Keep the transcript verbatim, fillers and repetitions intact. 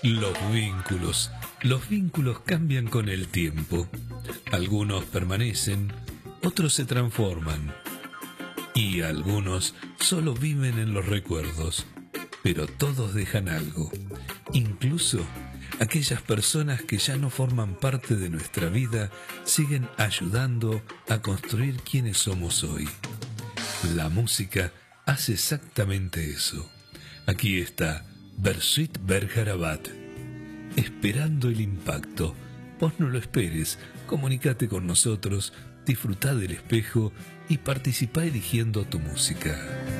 Los vínculos. Los vínculos cambian con el tiempo. Algunos permanecen, otros se transforman. Y algunos solo viven en los recuerdos. Pero todos dejan algo. Incluso aquellas personas que ya no forman parte de nuestra vida siguen ayudando a construir quienes somos hoy. La música hace exactamente eso. Aquí está Bersuit Bergarabat, esperando el impacto. Vos no lo esperes, comunícate con nosotros, disfrutá del espejo y participá eligiendo tu música.